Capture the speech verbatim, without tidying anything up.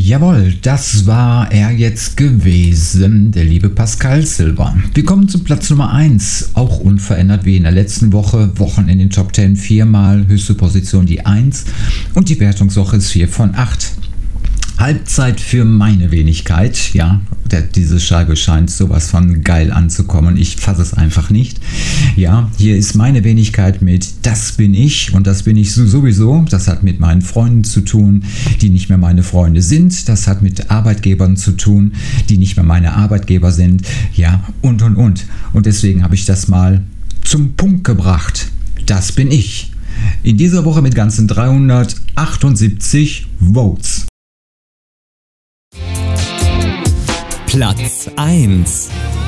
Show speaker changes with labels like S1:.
S1: Jawohl, das war er jetzt gewesen, der liebe Pascal Silber. Wir kommen zu Platz Nummer eins, auch unverändert wie in der letzten Woche. Wochen in den Top zehn viermal, höchste Position die eins und die Wertungswoche ist vier von acht. Halbzeit für meine Wenigkeit, ja, der, diese Scheibe scheint sowas von geil anzukommen, ich fasse es einfach nicht. Ja, hier ist meine Wenigkeit mit Das bin ich und das bin ich sowieso, das hat mit meinen Freunden zu tun, die nicht mehr meine Freunde sind, das hat mit Arbeitgebern zu tun, die nicht mehr meine Arbeitgeber sind, ja, und und und. Und deswegen habe ich das mal zum Punkt gebracht. Das bin ich. In dieser Woche mit ganzen dreihundertachtundsiebzig Votes.
S2: Platz eins.